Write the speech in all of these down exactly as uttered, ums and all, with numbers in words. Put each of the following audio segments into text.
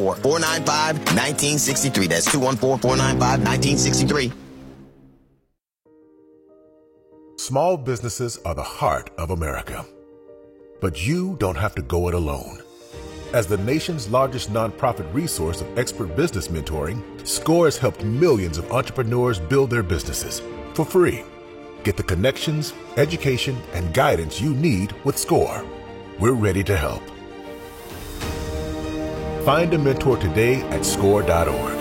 four nine five, one nine six three. That's two one four, four nine five, one nine six three. Small businesses are the heart of America. But you don't have to go it alone. As the nation's largest nonprofit resource of expert business mentoring, SCORE has helped millions of entrepreneurs build their businesses for free. Get the connections, education, and guidance you need with SCORE. We're ready to help. Find a mentor today at score dot org.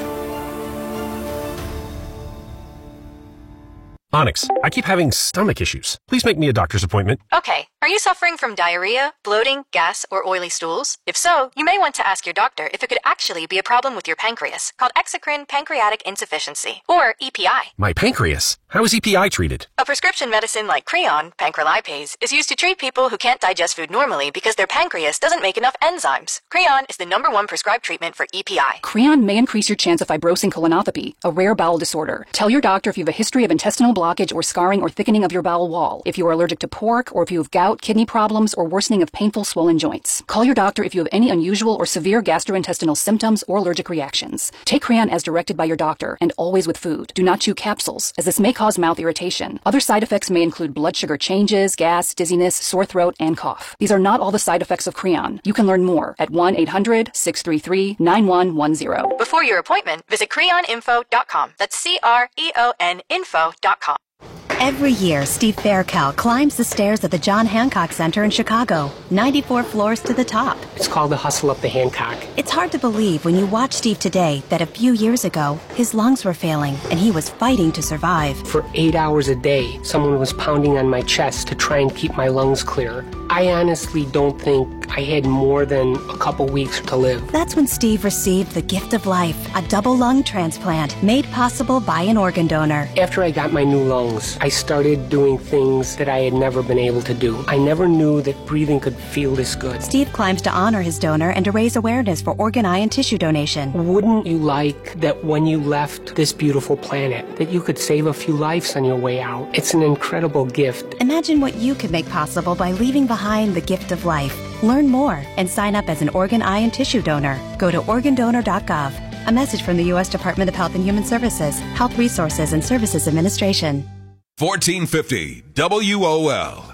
Onyx, I keep having stomach issues. Please make me a doctor's appointment. Okay. Are you suffering from diarrhea, bloating, gas, or oily stools? If so, you may want to ask your doctor if it could actually be a problem with your pancreas, called exocrine pancreatic insufficiency, or E P I. My pancreas? How is E P I treated? A prescription medicine like Creon, pancrelipase, is used to treat people who can't digest food normally because their pancreas doesn't make enough enzymes. Creon is the number one prescribed treatment for E P I. Creon may increase your chance of fibrosing colonopathy, a rare bowel disorder. Tell your doctor if you have a history of intestinal blockage or scarring or thickening of your bowel wall, if you are allergic to pork, or if you have gout, kidney problems, or worsening of painful swollen joints. Call your doctor if you have any unusual or severe gastrointestinal symptoms or allergic reactions. Take Creon as directed by your doctor, and always with food. Do not chew capsules, as this may cause mouth irritation. Other side effects may include blood sugar changes, gas, dizziness, sore throat, and cough. These are not all the side effects of Creon. You can learn more at one eight hundred, six three three, nine one one zero. Before your appointment, visit creon info dot com. That's C R E O N info dot com. Every year, Steve Faircal climbs the stairs at the John Hancock Center in Chicago, ninety-four floors to the top. It's called the Hustle Up the Hancock. It's hard to believe when you watch Steve today that a few years ago, his lungs were failing and he was fighting to survive. For eight hours a day, someone was pounding on my chest to try and keep my lungs clear. I honestly don't think I had more than a couple weeks to live. That's when Steve received the gift of life, a double lung transplant made possible by an organ donor. After I got my new lungs, I started doing things that I had never been able to do. I never knew that breathing could feel this good. Steve climbs to honor his donor and to raise awareness for organ, eye, and tissue donation. Wouldn't you like that when you left this beautiful planet, that you could save a few lives on your way out? It's an incredible gift. Imagine what you could make possible by leaving behind the gift of life. Learn more and sign up as an organ, eye, and tissue donor. Go to organ donor dot gov. A message from the U S Department of Health and Human Services, Health Resources and Services Administration. fourteen fifty W O L.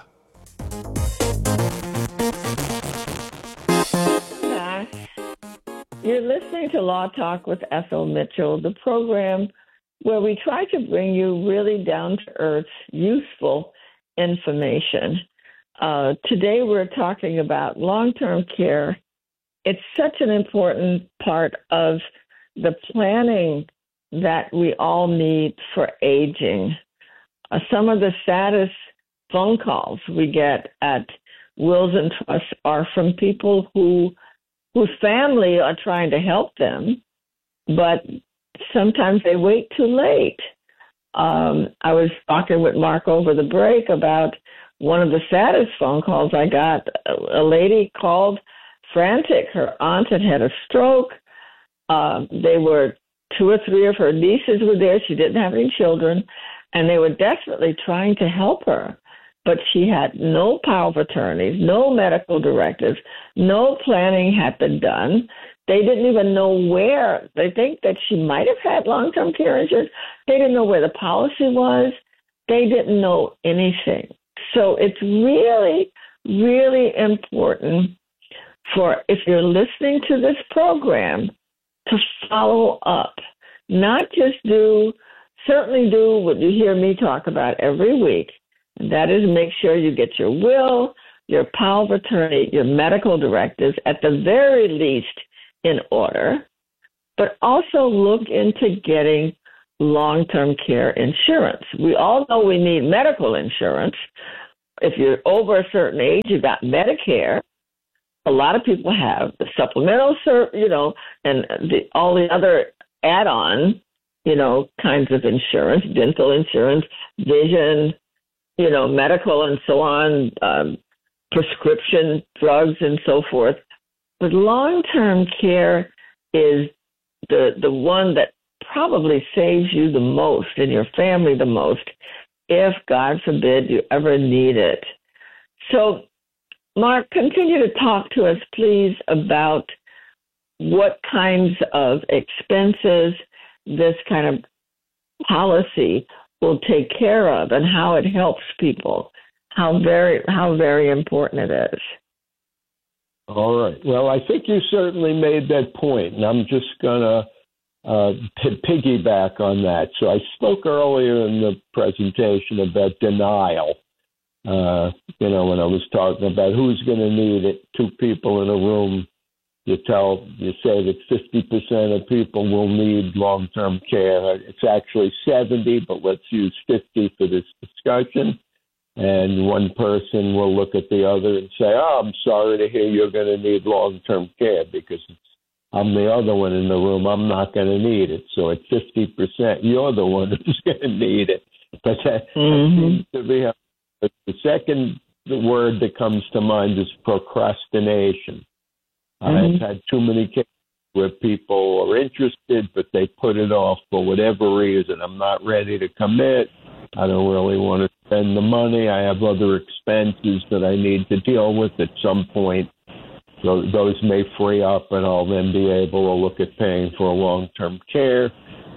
You're listening to Law Talk with Ethel Mitchell, the program where we try to bring you really down-to-earth, useful information. Uh, today we're talking about long-term care. It's such an important part of the planning that we all need for aging. Uh, some of the saddest phone calls we get at Wills and Trusts are from people who whose family are trying to help them, but sometimes they wait too late. Um, I was talking with Mark over the break about one of the saddest phone calls I got. A lady called frantic. Her aunt had had a stroke. Uh, they were two or three of her nieces were there. She didn't have any children, and they were desperately trying to help her. But she had no power of attorneys, no medical directives, no planning had been done. They didn't even know where. They think that she might have had long-term care insurance. They didn't know where the policy was. They didn't know anything. So it's really, really important for, if you're listening to this program, to follow up, not just do, certainly do what you hear me talk about every week, and that is make sure you get your will, your power of attorney, your medical directives, at the very least in order, but also look into getting long-term care insurance. We all know we need medical insurance. If you're over a certain age, you've got Medicare. A lot of people have the supplemental, you know, and the, all the other add-on, you know, kinds of insurance, dental insurance, vision, you know, medical and so on, um, prescription drugs and so forth. But long-term care is the the one that probably saves you the most and your family the most if, God forbid, you ever need it. So, Mark, continue to talk to us, please, about what kinds of expenses this kind of policy will take care of and how it helps people, how very, how very important it is. All right. Well, I think you certainly made that point, and I'm just going to uh, p- piggyback on that. So I spoke earlier in the presentation about denial, uh, you know, when I was talking about who's going to need it. Two people in a room, you tell, you say that fifty percent of people will need long-term care. It's actually seventy, but let's use fifty for this discussion. And one person will look at the other and say, oh, I'm sorry to hear you're going to need long-term care because it's, I'm the other one in the room. I'm not going to need it. So at fifty percent, you're the one who's going to need it. But that, mm-hmm. that seems to be but the second word that comes to mind is procrastination. Mm-hmm. I've had too many cases where people are interested, but they put it off for whatever reason. I'm not ready to commit. I don't really want to spend the money. I have other expenses that I need to deal with at some point. So those may free up, and I'll then be able to look at paying for a long-term care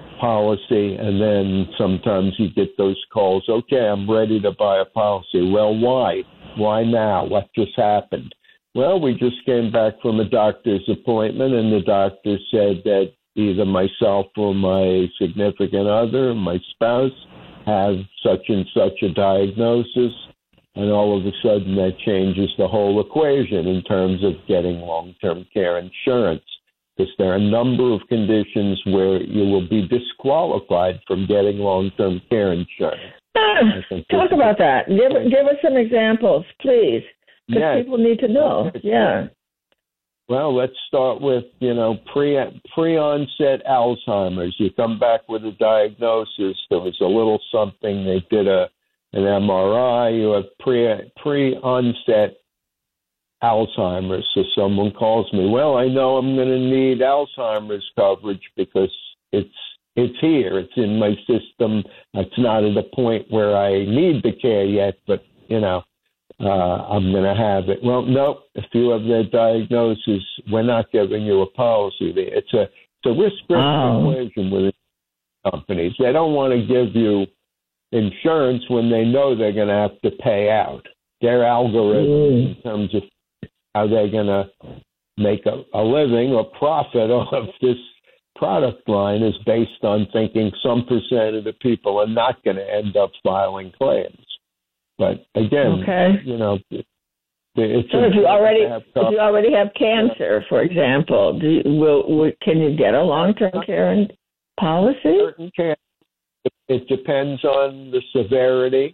policy. And then sometimes you get those calls, okay, I'm ready to buy a policy. Well, why? Why now? What just happened? Well, we just came back from a doctor's appointment, and the doctor said that either myself or my significant other, my spouse, have such and such a diagnosis, and all of a sudden that changes the whole equation in terms of getting long-term care insurance, because there are a number of conditions where you will be disqualified from getting long-term care insurance. Uh, talk about that. Give, give us some examples, please, because yes. people need to know. Okay. Yeah. Well, let's start with, you know, pre, pre-onset Alzheimer's. You come back with a diagnosis. There was a little something. They did a an M R I. You have pre, pre-onset Alzheimer's. So someone calls me, well, I know I'm going to need Alzheimer's coverage because it's it's here. It's in my system. It's not at a point where I need the care yet, but, you know, Uh, I'm going to have it. Well, no, if you have that diagnosis, we're not giving you a policy. It's a, it's a risk-reward oh. equation with companies. They don't want to give you insurance when they know they're going to have to pay out. Their algorithm mm. in terms of how they're going to make a, a living or profit off this product line is based on thinking some percent of the people are not going to end up filing claims. But again, okay. you know, it's so if you already if you already have cancer, for example, do you, will, will can you get a long-term care policy? Certain care, it depends on the severity,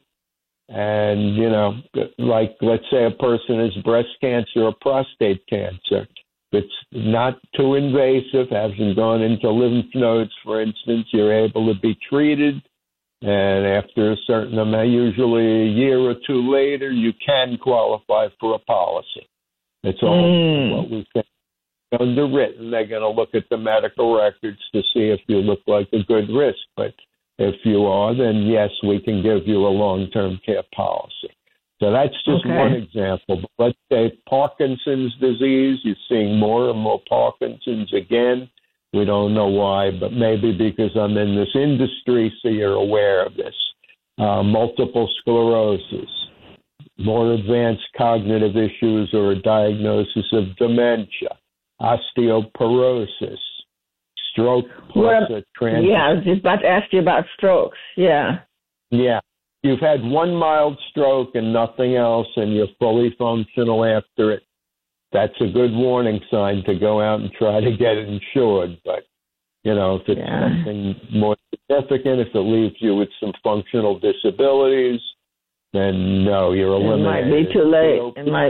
and you know, like let's say a person has breast cancer or prostate cancer. If it's not too invasive, hasn't gone into lymph nodes, for instance, you're able to be treated. And after a certain amount, usually a year or two later, you can qualify for a policy. It's all mm. what we think. Underwritten, they're going to look at the medical records to see if you look like a good risk. But if you are, then yes, we can give you a long-term care policy. So that's just okay. one example. But let's say Parkinson's disease, you're seeing more and more Parkinson's again. We don't know why, but maybe because I'm in this industry, so you're aware of this. Uh, multiple sclerosis, more advanced cognitive issues or a diagnosis of dementia, osteoporosis, stroke plus well, a trans- Yeah, I was just about to ask you about strokes. Yeah. Yeah. You've had one mild stroke and nothing else, and you're fully functional after it. That's a good warning sign to go out and try to get it insured. But, you know, if it's yeah. something more significant, if it leaves you with some functional disabilities, then no, you're eliminated. It might be too late. It might